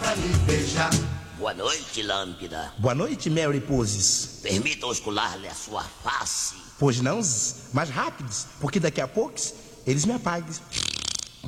para lhe beijar. Boa noite, Lâmpida. Boa noite, Mary Poses. Permita oscular-lhe a sua face. Pois não, mais rápidos, porque daqui a pouco eles me apagam.